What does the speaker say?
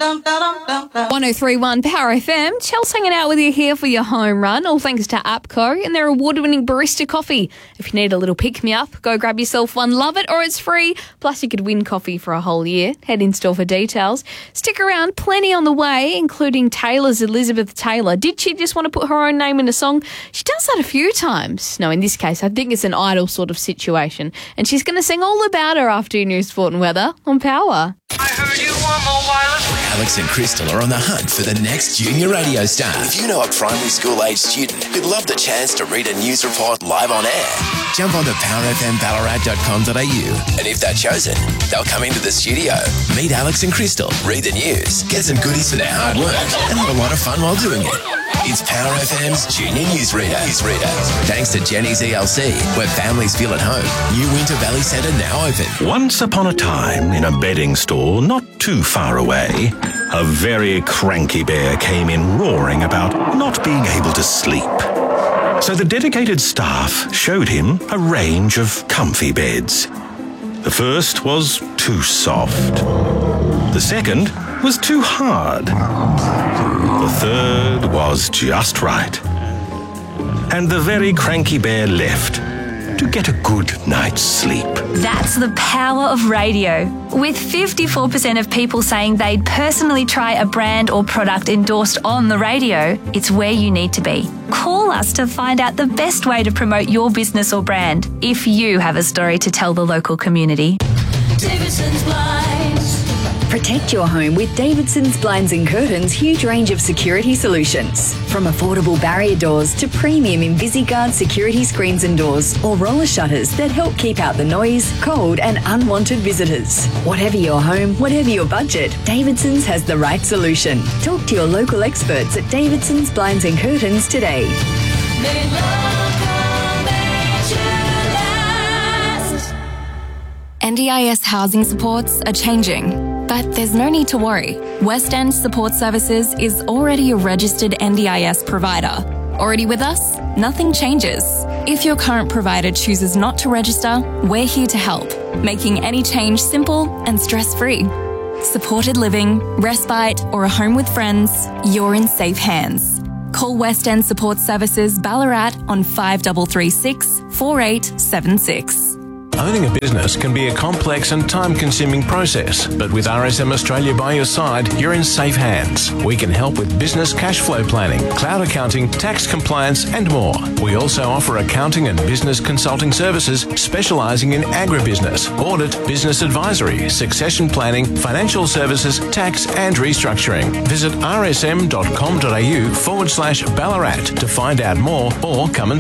1031 Power FM. Chel's hanging out with you here for your home run, all thanks to APCO and their award-winning barista coffee. If you need a little pick-me-up, go grab yourself one. Love it or it's free. Plus, you could win coffee for a whole year. Head in store for details. Stick around, plenty on the way, including Taylor's Elizabeth Taylor. Did she just want to put her own name in a song? She does that a few times. No, in this case, I think it's an Idol sort of situation. And she's going to sing all about her after your news, sport and weather on Power. I heard you want more wireless. Alex and Crystal are on the hunt for the next junior radio star. If you know a primary school age student who'd love the chance to read a news report live on air, jump on to powerfmballarat.com.au, and if they're chosen, they'll come into the studio, meet Alex and Crystal, read the news, get some goodies for their hard work, and have a lot of fun while doing it. It's Power FM's Junior Newsreader. Thanks to Jenny's ELC, where families feel at home. New Winter Valley Centre now open. Once upon a time, in a bedding store not too far away, a very cranky bear came in roaring about not being able to sleep. So the dedicated staff showed him a range of comfy beds. The first was too soft. The second was too hard. The third was just right. And the very cranky bear left to get a good night's sleep. That's the power of radio. With 54% of people saying they'd personally try a brand or product endorsed on the radio, it's where you need to be. Call us to find out the best way to promote your business or brand if you have a story to tell the local community. Davidson's Blinds. Protect your home with Davidson's Blinds and Curtains' huge range of security solutions. From affordable barrier doors to premium InvisiGuard security screens and doors, or roller shutters that help keep out the noise, cold and unwanted visitors. Whatever your home, whatever your budget, Davidson's has the right solution. Talk to your local experts at Davidson's Blinds and Curtains today. Made local, made to last. NDIS housing supports are changing. But there's no need to worry. West End Support Services is already a registered NDIS provider. Already with us? Nothing changes. If your current provider chooses not to register, we're here to help, making any change simple and stress-free. Supported living, respite, or a home with friends, you're in safe hands. Call West End Support Services Ballarat on 5336 4876. Owning a business can be a complex and time-consuming process, but with RSM Australia by your side, you're in safe hands. We can help with business cash flow planning, cloud accounting, tax compliance, and more. We also offer accounting and business consulting services specialising in agribusiness, audit, business advisory, succession planning, financial services, tax and restructuring. Visit rsm.com.au/Ballarat to find out more or come and